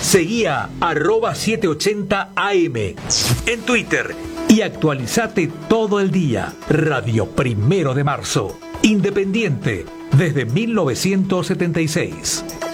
Seguí a @780 AM en Twitter y actualizate todo el día. Radio Primero de Marzo. Independiente desde 1976.